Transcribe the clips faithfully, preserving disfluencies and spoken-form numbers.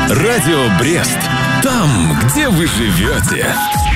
Радио Брест. Там, где вы живете.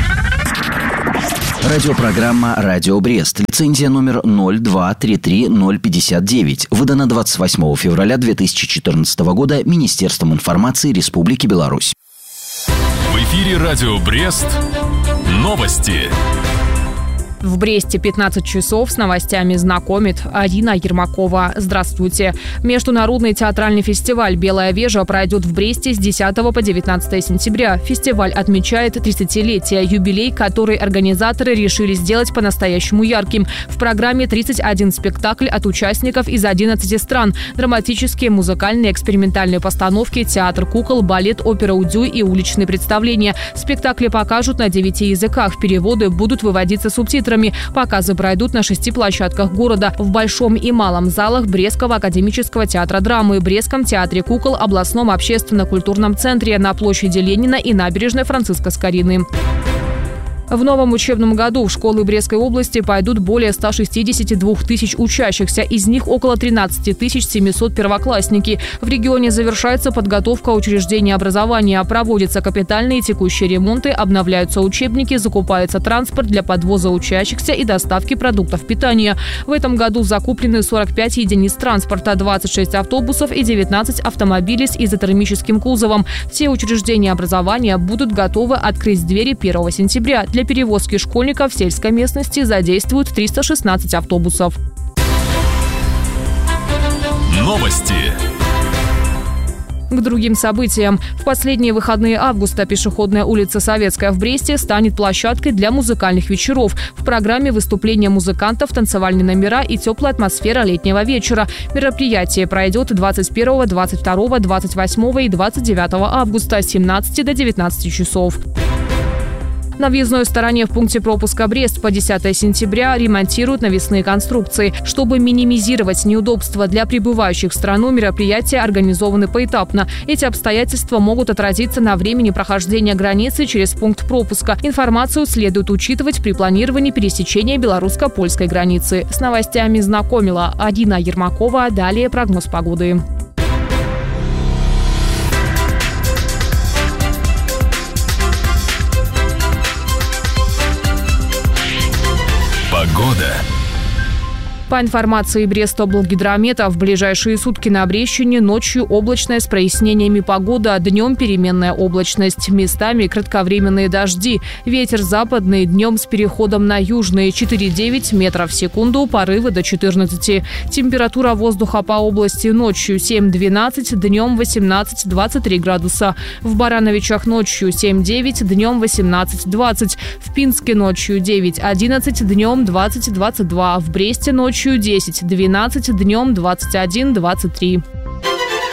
Радиопрограмма «Радио Брест». Лицензия номер ноль два три три ноль пятьдесят девять. Выдана двадцать восьмого февраля две тысячи четырнадцатого года Министерством информации Республики Беларусь. В эфире «Радио Брест». Новости. В Бресте пятнадцать часов с новостями знакомит Арина Ермакова. Здравствуйте. Международный театральный фестиваль «Белая вежа» пройдет в Бресте с десятого по девятнадцатое сентября. Фестиваль отмечает тридцатилетие, юбилей, который организаторы решили сделать по-настоящему ярким. В программе тридцать один спектакль от участников из одиннадцати стран. Драматические, музыкальные, экспериментальные постановки, театр кукол, балет, опера «Удюй» и уличные представления. Спектакли покажут на девяти языках. Переводы будут выводиться субтитрами. Показы пройдут на шести площадках города. В Большом и Малом залах Брестского академического театра драмы, Брестском театре кукол, областном общественно-культурном центре, на площади Ленина и набережной Франциска Скорины. В новом учебном году в школы Брестской области пойдут более ста шестидесяти двух тысяч учащихся, из них около тринадцати тысяч семисот первоклассники. В регионе завершается подготовка учреждений образования, проводятся капитальные и текущие ремонты, обновляются учебники, закупается транспорт для подвоза учащихся и доставки продуктов питания. В этом году закуплены сорок пять единиц транспорта, двадцать шесть автобусов и девятнадцать автомобилей с изотермическим кузовом. Все учреждения образования будут готовы открыть двери первого сентября. Для перевозки школьников в сельской местности задействуют триста шестнадцать автобусов. Новости. К другим событиям. В последние выходные августа пешеходная улица Советская в Бресте станет площадкой для музыкальных вечеров. В программе выступления музыкантов, танцевальные номера и теплая атмосфера летнего вечера. Мероприятие пройдет двадцать первого, двадцать второго, двадцать восьмого и двадцать девятого августа с семнадцати до девятнадцати часов. На въездной стороне в пункте пропуска Брест по десятое сентября ремонтируют навесные конструкции. Чтобы минимизировать неудобства для прибывающих в страну, мероприятия организованы поэтапно. Эти обстоятельства могут отразиться на времени прохождения границы через пункт пропуска. Информацию следует учитывать при планировании пересечения белорусско-польской границы. С новостями знакомила Арина Ермакова. Далее прогноз погоды. Погода. По информации Брестоблгидромета, в ближайшие сутки на Брестщине ночью облачная с прояснениями погода, днем переменная облачность, местами кратковременные дожди. Ветер западный, днем с переходом на южный, четыре-девять метров в секунду, порывы до четырнадцати. Температура воздуха по области ночью семь-двенадцать, днем восемнадцать-двадцать три градуса. В Барановичах ночью семь-девять, днем восемнадцать-двадцать. В Пинске ночью девять-одиннадцать, днем двадцать-двадцать два. В Бресте ночью десять-двенадцать, днем двадцать один-двадцать три.